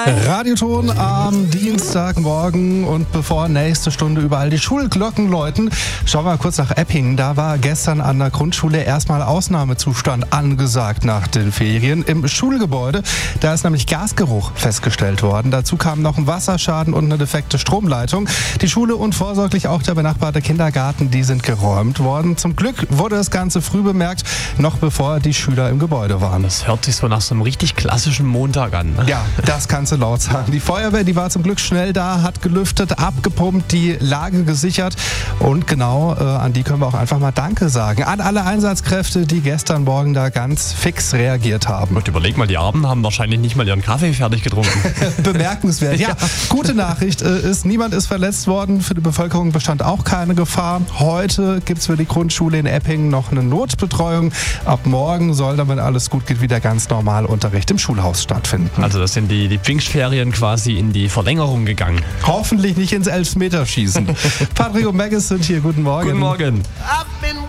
Radioton am Dienstagmorgen und bevor nächste Stunde überall die Schulglocken läuten, schauen wir kurz nach Eppingen. Da war gestern an der Grundschule erstmal Ausnahmezustand angesagt nach den Ferien im Schulgebäude. Da ist nämlich Gasgeruch festgestellt worden. Dazu kam noch ein Wasserschaden und eine defekte Stromleitung. Die Schule und vorsorglich auch der benachbarte Kindergarten, die sind geräumt worden. Zum Glück wurde das Ganze früh bemerkt, noch bevor die Schüler im Gebäude waren. Das hört sich so nach so einem richtig klassischen Montag an. Ja, das kannst du laut sagen. Die Feuerwehr, die war zum Glück schnell da, hat gelüftet, abgepumpt, die Lage gesichert. Und genau, an die können wir auch einfach mal Danke sagen. An alle Einsatzkräfte, die gestern Morgen da ganz fix reagiert haben. Und überleg mal, die Armen haben wahrscheinlich nicht mal ihren Kaffee fertig getrunken. Bemerkenswert. Ja, gute Nachricht ist, niemand ist verletzt worden. Für die Bevölkerung bestand auch keine Gefahr. Heute gibt es für die Grundschule in Eppingen noch eine Notbetreuung. Ab morgen soll, damit alles gut geht, wieder ganz normal Unterricht im Schulhaus stattfinden. Also das sind die Pfingstferien quasi in die Verlängerung gegangen. Hoffentlich nicht ins Elfmeterschießen. Patrick und Maggis sind hier. Guten Morgen. Guten Morgen.